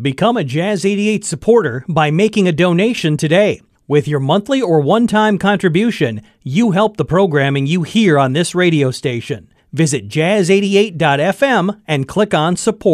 Become a Jazz 88 supporter by making a donation today. With your monthly or one-time contribution, you help the programming you hear on this radio station. Visit jazz88.fm and click on support.